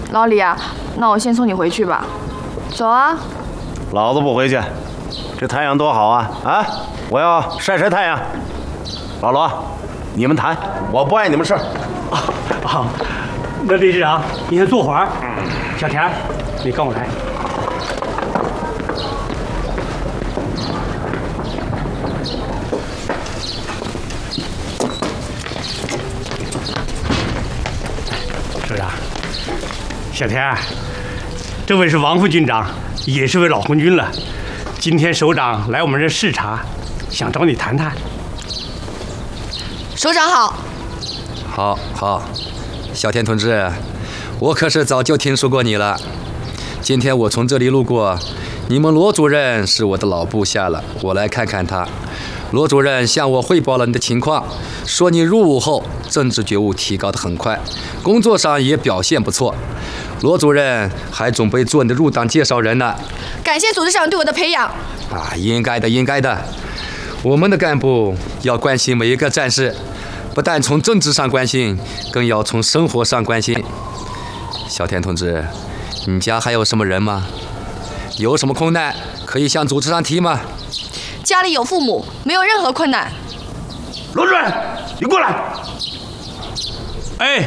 老李啊，那我先送你回去吧。走啊。 老子不回去，这太阳多好啊！啊，我要晒晒太阳。老罗，你们谈，我不碍你们事儿。 好，那理事长，你先坐会儿。小田，你跟我来。首长，小田，这位是王副军长，也是位老红军了。今天首长来我们这视察，想找你谈谈。 首长好。 好，小田同志，我可是早就听说过你了。今天我从这里路过，你们罗主任是我的老部下了，我来看看他。罗主任向我汇报了你的情况，说你入伍后政治觉悟提高得很快，工作上也表现不错。罗主任还准备做你的入党介绍人呢。 感谢组织上对我的培养。 啊，应该的。我们的干部要关心每一个战士，不但从政治上关心，更要从生活上关心。小田同志，你家还有什么人吗？有什么困难可以向组织上提吗？ 家里有父母，没有任何困难。 罗主任，你过来。 哎，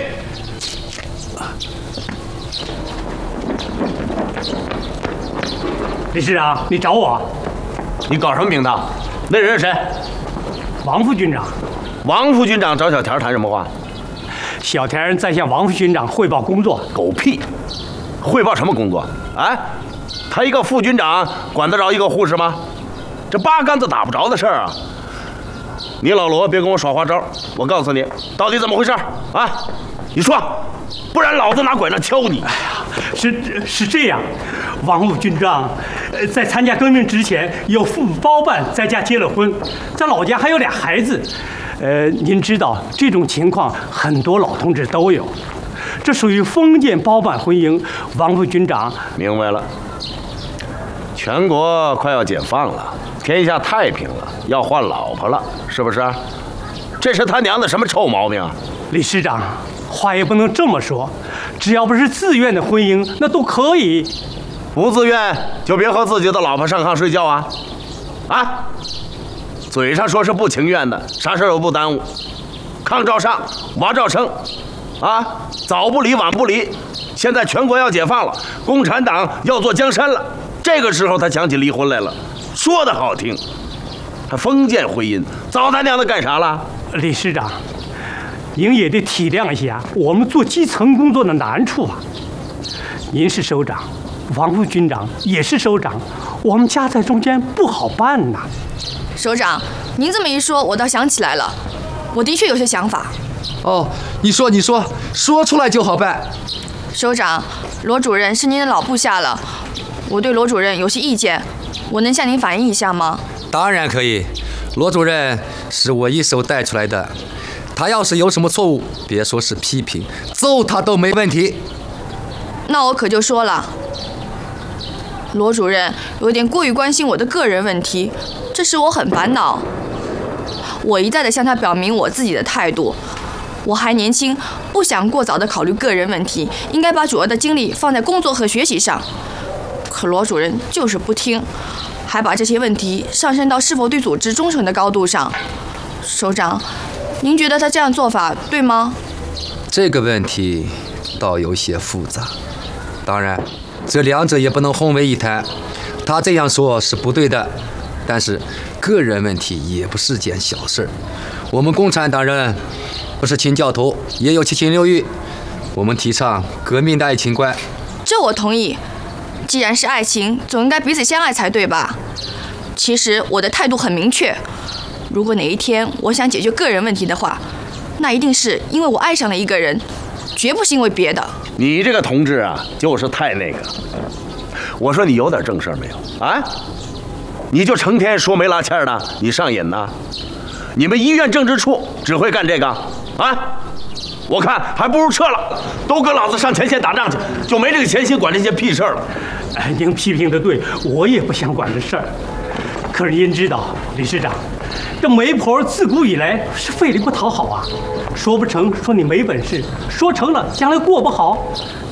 理事长，你找我？ 你搞什么名堂？那人是谁？ 王副军长。 王副军长找小田谈什么话？ 小田在向王副军长汇报工作。 狗屁！汇报什么工作？啊？他一个副军长管得着一个护士吗？这八竿子打不着的事儿啊！你老罗别跟我耍花招，我告诉你，到底怎么回事啊？你说，不然老子拿拐杖敲你！ 哎呀，是这样，王副军长，在参加革命之前有父母包办，在家结了婚，在老家还有俩孩子。您知道这种情况很多老同志都有，这属于封建包办婚姻。王副军长明白了，全国快要解放了，天下太平了，要换老婆了，是不是？这是他娘的什么臭毛病啊！ 理事长，话也不能这么说，只要不是自愿的婚姻，那都可以。 不自愿就别和自己的老婆上炕睡觉啊！啊！嘴上说是不情愿的，啥事儿都不耽误，炕照上，娃照生，啊，早不离晚不离。现在全国要解放了，共产党要做江山了，这个时候他想起离婚来了，说的好听，还封建婚姻，早他娘的干啥了？ 理事长，您也得体谅一下我们做基层工作的难处啊。您是首长，王副军长也是首长，我们夹在中间不好办呐。 首长，您这么一说，我倒想起来了，我的确有些想法。 哦，你说，说出来就好办。 首长，罗主任是您的老部下了，我对罗主任有些意见，我能向您反映一下吗？ 当然可以，罗主任是我一手带出来的，他要是有什么错误，别说是批评，揍他都没问题。 那我可就说了，罗主任有点过于关心我的个人问题，这使我很烦恼。我一再地向他表明我自己的态度，我还年轻，不想过早地考虑个人问题，应该把主要的精力放在工作和学习上。可罗主任就是不听，还把这些问题上升到是否对组织忠诚的高度上。首长，您觉得他这样做法对吗？ 这个问题倒有些复杂，当然这两者也不能混为一谈。他这样说是不对的，但是个人问题也不是件小事。我们共产党人不是清教徒，也有七情六欲，我们提倡革命的爱情观。 这我同意，既然是爱情，总应该彼此相爱才对吧？其实我的态度很明确，如果哪一天我想解决个人问题的话，那一定是因为我爱上了一个人，绝不是因为别的。 你这个同志啊，就是太那个。我说你有点正事没有啊？你就成天说没拉欠的，你上瘾呐？你们医院政治处只会干这个啊？我看还不如撤了，都跟老子上前线打仗去，就没这个闲心管这些屁事儿了。 哎，您批评的对，我也不想管这事儿。可是您知道，理事长，这媒婆自古以来是费力不讨好啊，说不成说你没本事，说成了将来过不好。